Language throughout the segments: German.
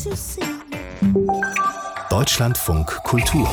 Deutschlandfunk Kultur.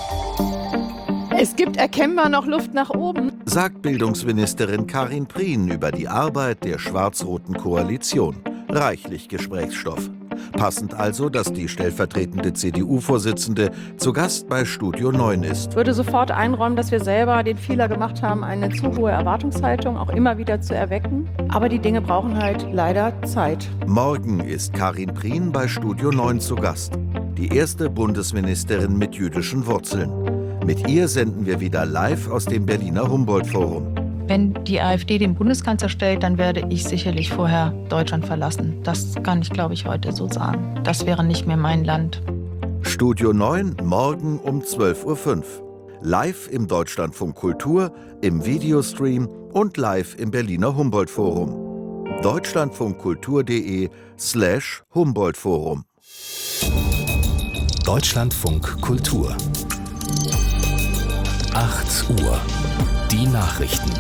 Es gibt erkennbar noch Luft nach oben, sagt Bildungsministerin Karin Prien über die Arbeit der schwarz-roten Koalition. Reichlich Gesprächsstoff. Passend also, dass die stellvertretende CDU-Vorsitzende zu Gast bei Studio 9 ist. Ich würde sofort einräumen, dass wir selber den Fehler gemacht haben, eine zu hohe Erwartungshaltung auch immer wieder zu erwecken. Aber die Dinge brauchen halt leider Zeit. Morgen ist Karin Prien bei Studio 9 zu Gast. Die erste Bundesministerin mit jüdischen Wurzeln. Mit ihr senden wir wieder live aus dem Berliner Humboldt-Forum. Wenn die AfD den Bundeskanzler stellt, dann werde ich sicherlich vorher Deutschland verlassen. Das kann ich, glaube ich, heute so sagen. Das wäre nicht mehr mein Land. Studio 9, morgen um 12.05 Uhr. Live im Deutschlandfunk Kultur, im Videostream und live im Berliner Humboldt-Forum. deutschlandfunkkultur.de/Humboldt-Forum. Deutschlandfunk Kultur. 8 Uhr. Die Nachrichten.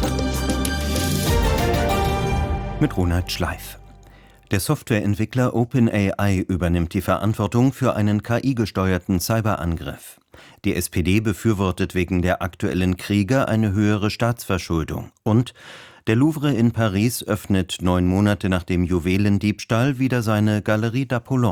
Mit Ronald Schleif. Der Softwareentwickler OpenAI übernimmt die Verantwortung für einen KI-gesteuerten Cyberangriff. Die SPD befürwortet wegen der aktuellen Kriege eine höhere Staatsverschuldung. Und der Louvre in Paris öffnet 9 Monate nach dem Juwelendiebstahl wieder seine Galerie d'Apollon.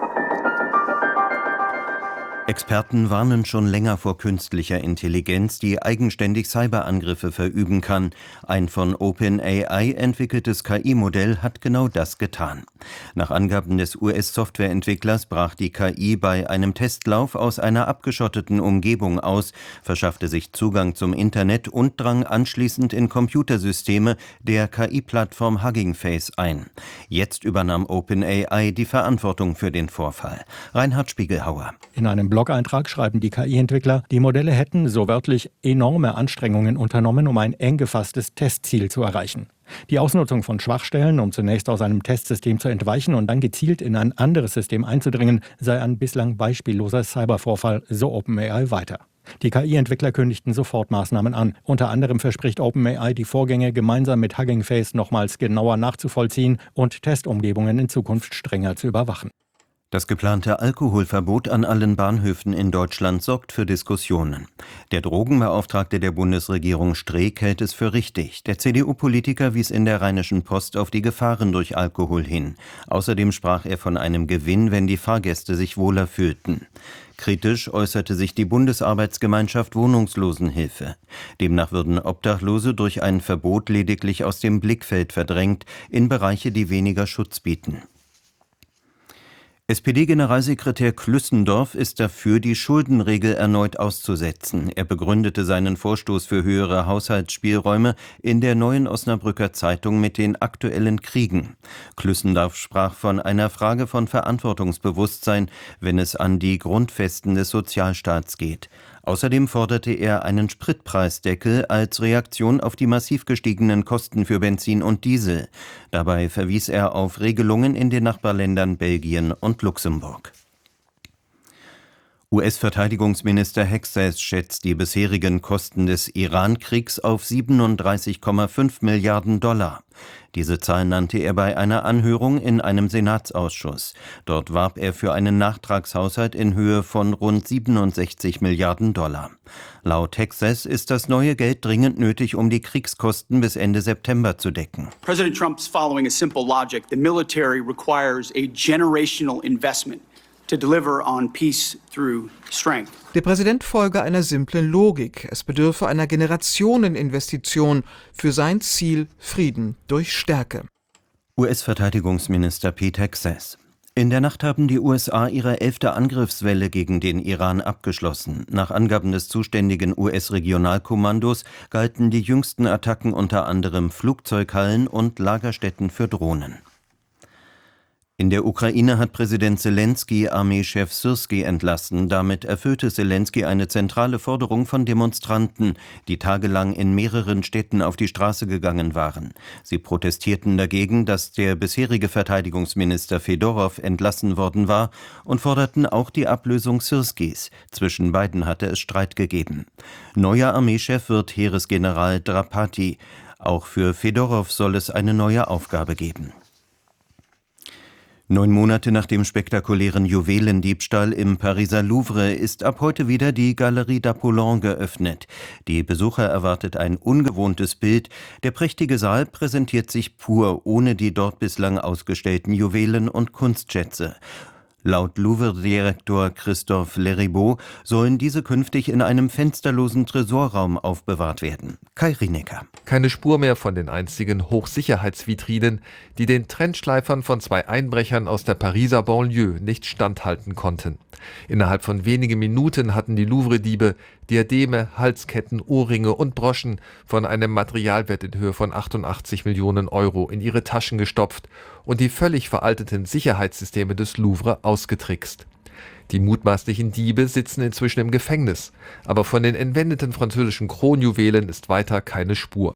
Experten warnen schon länger vor künstlicher Intelligenz, die eigenständig Cyberangriffe verüben kann. Ein von OpenAI entwickeltes KI-Modell hat genau das getan. Nach Angaben des US-Softwareentwicklers brach die KI bei einem Testlauf aus einer abgeschotteten Umgebung aus, verschaffte sich Zugang zum Internet und drang anschließend in Computersysteme der KI-Plattform Hugging Face ein. Jetzt übernahm OpenAI die Verantwortung für den Vorfall. Reinhard Spiegelhauer. In einem Blog-Eintrag schreiben die KI-Entwickler, die Modelle hätten, so wörtlich, enorme Anstrengungen unternommen, um ein eng gefasstes Testziel zu erreichen. Die Ausnutzung von Schwachstellen, um zunächst aus einem Testsystem zu entweichen und dann gezielt in ein anderes System einzudringen, sei ein bislang beispielloser Cybervorfall, so OpenAI weiter. Die KI-Entwickler kündigten sofort Maßnahmen an. Unter anderem verspricht OpenAI, die Vorgänge gemeinsam mit Hugging Face nochmals genauer nachzuvollziehen und Testumgebungen in Zukunft strenger zu überwachen. Das geplante Alkoholverbot an allen Bahnhöfen in Deutschland sorgt für Diskussionen. Der Drogenbeauftragte der Bundesregierung Streeck hält es für richtig. Der CDU-Politiker wies in der Rheinischen Post auf die Gefahren durch Alkohol hin. Außerdem sprach er von einem Gewinn, wenn die Fahrgäste sich wohler fühlten. Kritisch äußerte sich die Bundesarbeitsgemeinschaft Wohnungslosenhilfe. Demnach würden Obdachlose durch ein Verbot lediglich aus dem Blickfeld verdrängt in Bereiche, die weniger Schutz bieten. SPD-Generalsekretär Klüssendorf ist dafür, die Schuldenregel erneut auszusetzen. Er begründete seinen Vorstoß für höhere Haushaltsspielräume in der Neuen Osnabrücker Zeitung mit den aktuellen Kriegen. Klüssendorf sprach von einer Frage von Verantwortungsbewusstsein, wenn es an die Grundfesten des Sozialstaats geht. Außerdem forderte er einen Spritpreisdeckel als Reaktion auf die massiv gestiegenen Kosten für Benzin und Diesel. Dabei verwies er auf Regelungen in den Nachbarländern Belgien und Luxemburg. US-Verteidigungsminister Hexas schätzt die bisherigen Kosten des Iran-Kriegs auf 37,5 Milliarden $. Diese Zahl nannte er bei einer Anhörung in einem Senatsausschuss. Dort warb er für einen Nachtragshaushalt in Höhe von rund 67 Milliarden $. Laut Hexas ist das neue Geld dringend nötig, um die Kriegskosten bis Ende September zu decken. President Trump's following a simple logic. The military requires a generational investment to deliver on peace through strength. Der Präsident folge einer simplen Logik. Es bedürfe einer Generationeninvestition für sein Ziel Frieden durch Stärke. US-Verteidigungsminister Pete Hexas. In der Nacht haben die USA ihre 11. Angriffswelle gegen den Iran abgeschlossen. Nach Angaben des zuständigen US-Regionalkommandos galten die jüngsten Attacken unter anderem Flugzeughallen und Lagerstätten für Drohnen. In der Ukraine hat Präsident Selenskyj Armeechef Syrskij entlassen. Damit erfüllte Selenskyj eine zentrale Forderung von Demonstranten, die tagelang in mehreren Städten auf die Straße gegangen waren. Sie protestierten dagegen, dass der bisherige Verteidigungsminister Fedorow entlassen worden war und forderten auch die Ablösung Syrskijs. Zwischen beiden hatte es Streit gegeben. Neuer Armeechef wird Heeresgeneral Drapati. Auch für Fedorow soll es eine neue Aufgabe geben. 9 Monate nach dem spektakulären Juwelendiebstahl im Pariser Louvre ist ab heute wieder die Galerie d'Apollon geöffnet. Die Besucher erwartet ein ungewohntes Bild. Der prächtige Saal präsentiert sich pur, ohne die dort bislang ausgestellten Juwelen und Kunstschätze. Laut Louvre-Direktor Christophe Leribaud sollen diese künftig in einem fensterlosen Tresorraum aufbewahrt werden. Kai Rienecker. Keine Spur mehr von den einstigen Hochsicherheitsvitrinen, die den Trendschleifern von 2 Einbrechern aus der Pariser Banlieue nicht standhalten konnten. Innerhalb von wenigen Minuten hatten die Louvre-Diebe Diademe, Halsketten, Ohrringe und Broschen von einem Materialwert in Höhe von 88 Millionen Euro in ihre Taschen gestopft und die völlig veralteten Sicherheitssysteme des Louvre ausgetrickst. Die mutmaßlichen Diebe sitzen inzwischen im Gefängnis, aber von den entwendeten französischen Kronjuwelen ist weiter keine Spur.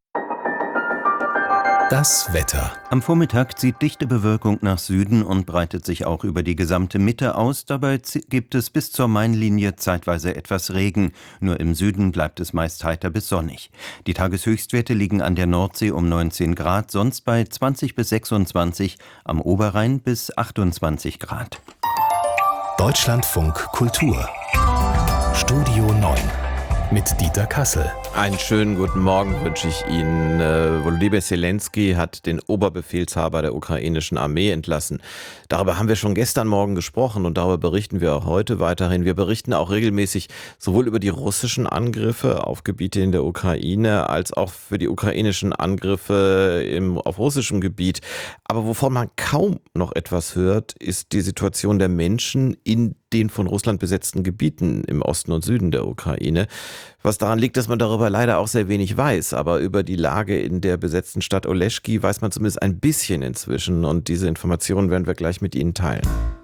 Das Wetter. Am Vormittag zieht dichte Bewölkung nach Süden und breitet sich auch über die gesamte Mitte aus. Dabei gibt es bis zur Mainlinie zeitweise etwas Regen. Nur im Süden bleibt es meist heiter bis sonnig. Die Tageshöchstwerte liegen an der Nordsee um 19 Grad, sonst bei 20 bis 26, am Oberrhein bis 28 Grad. Deutschlandfunk Kultur. Studio 9 mit Dieter Kassel. Einen schönen guten Morgen wünsche ich Ihnen. Volodymyr Zelensky hat den Oberbefehlshaber der ukrainischen Armee entlassen. Darüber haben wir schon gestern Morgen gesprochen und darüber berichten wir auch heute weiterhin. Wir berichten auch regelmäßig sowohl über die russischen Angriffe auf Gebiete in der Ukraine als auch für die ukrainischen Angriffe auf russischem Gebiet. Aber wovon man kaum noch etwas hört, ist die Situation der Menschen in den von Russland besetzten Gebieten im Osten und Süden der Ukraine. Was daran liegt, dass man darüber leider auch sehr wenig weiß. Aber über die Lage in der besetzten Stadt Oleschki weiß man zumindest ein bisschen inzwischen. Und diese Informationen werden wir gleich mit Ihnen teilen.